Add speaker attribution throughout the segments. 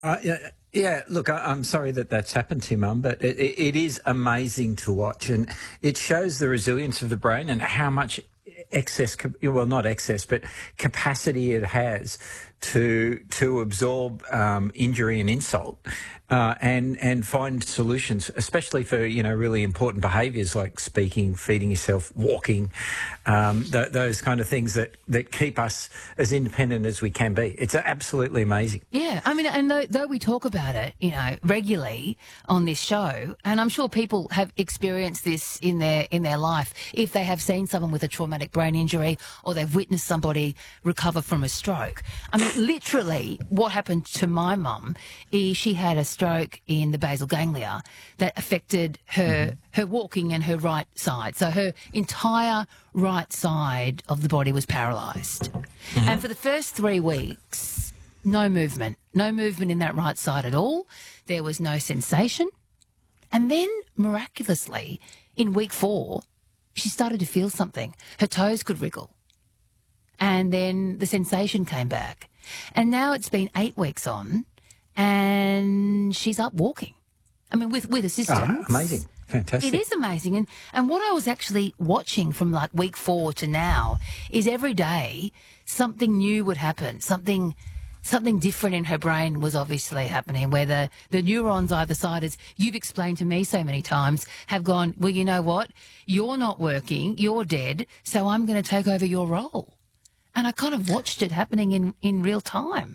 Speaker 1: Yeah, look, I'm sorry that that's happened to you, Mum, but it is amazing to watch, and it shows the resilience of the brain and how much well, not excess, but capacity it has to absorb injury and insult, and find solutions, especially for really important behaviours like speaking, feeding yourself, walking, those kind of things that keep us as independent as we can be. It's absolutely amazing.
Speaker 2: Yeah, I mean, and though we talk about it, regularly on this show, and I'm sure people have experienced this in their life, if they have seen someone with a traumatic brain injury or they've witnessed somebody recover from a stroke. I mean, literally, what happened to my mum is she had a stroke in the basal ganglia that affected her walking and her right side. So her entire right side of the body was paralysed, and for the first 3 weeks. No movement in that right side at all. There was no sensation. And then, miraculously, in week 4, she started to feel something. Her toes could wriggle. And then the sensation came back. And now it's been 8 weeks on, and she's up walking. I mean, with assistance.
Speaker 1: Amazing. Fantastic.
Speaker 2: It is amazing. And what I was actually watching from like week 4 to now is every day something new would happen, something different in her brain was obviously happening, where the neurons either side, as you've explained to me so many times, have gone, well, you know what? You're not working, you're dead, so I'm going to take over your role. And I kind of watched it happening in real time.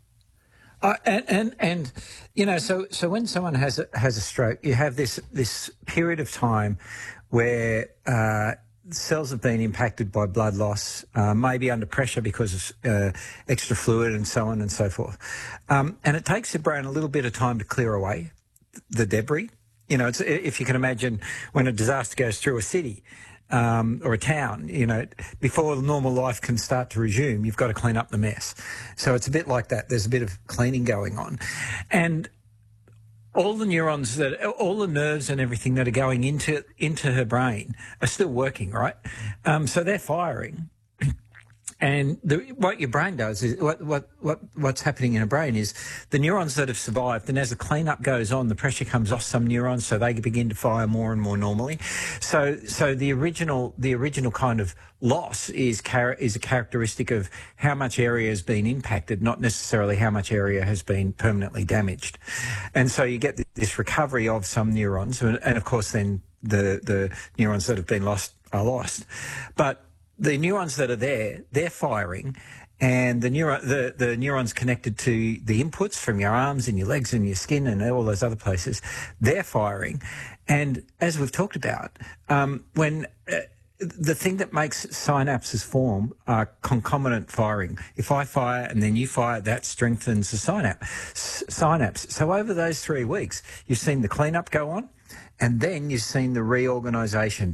Speaker 1: So when someone has a stroke, you have this period of time where cells have been impacted by blood loss, maybe under pressure because of extra fluid and so on and so forth. And it takes the brain a little bit of time to clear away the debris. It's, if you can imagine when a disaster goes through a city or a town, before normal life can start to resume, you've got to clean up the mess. So it's a bit like that. There's a bit of cleaning going on. And all the neurons all the nerves and everything that are going into her brain are still working, right? So they're firing. And what your brain does is what's happening in a brain is the neurons that have survived, and as the cleanup goes on, the pressure comes off some neurons, so they begin to fire more and more normally. So the original kind of loss is a characteristic of how much area has been impacted, not necessarily how much area has been permanently damaged. And so you get this recovery of some neurons, and of course then the neurons that have been lost are lost, but the neurons that are there, they're firing, and the neurons connected to the inputs from your arms and your legs and your skin and all those other places, they're firing. And as we've talked about, when the thing that makes synapses form are concomitant firing. If I fire and then you fire, that strengthens the synapse. So over those 3 weeks, you've seen the cleanup go on. And then you've seen the reorganisation,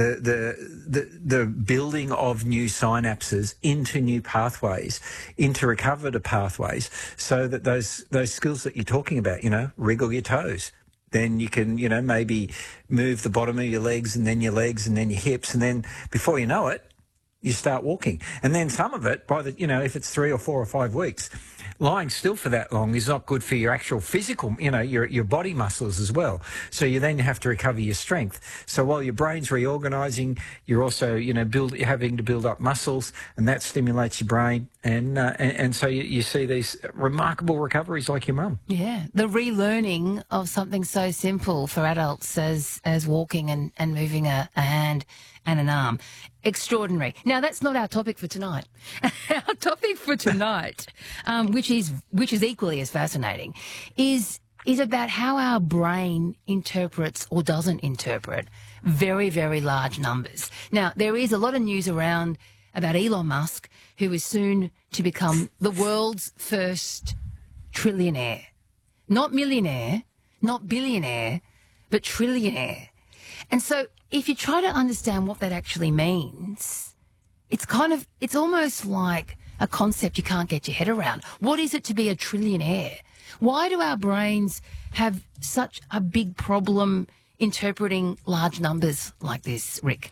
Speaker 1: the building of new synapses into new pathways, into recovered pathways, so that those skills that you're talking about, wriggle your toes. Then you can, maybe move the bottom of your legs and then your legs and then your hips, and then before you know it, you start walking. And then some of it, if it's 3 or 4 or 5 weeks, lying still for that long is not good for your actual physical, your body muscles as well. So you then have to recover your strength. So while your brain's reorganising, you're also, having to build up muscles, and that stimulates your brain. And so you see these remarkable recoveries like your mum.
Speaker 2: Yeah, the relearning of something so simple for adults as walking and moving a hand and an arm. Extraordinary. Now, that's not our topic for tonight. Our topic for tonight, which is equally as fascinating, is about how our brain interprets or doesn't interpret very, very large numbers. Now, there is a lot of news around about Elon Musk, who is soon to become the world's first trillionaire. Not millionaire, not billionaire, but trillionaire. And so if you try to understand what that actually means, it's almost like a concept you can't get your head around. What is it to be a trillionaire? Why do our brains have such a big problem interpreting large numbers like this, Rick?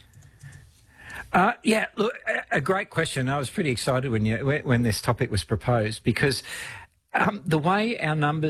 Speaker 1: Yeah, look, a great question. I was pretty excited when this topic was proposed, because the way our numbers